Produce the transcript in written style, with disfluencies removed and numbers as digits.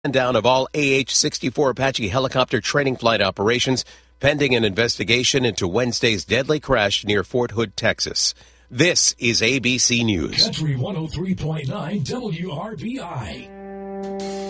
Down of all AH-64 Apache helicopter training flight operations pending an investigation into Wednesday's deadly crash near Fort Hood, Texas. This is ABC News. Country 103.9 WRBI.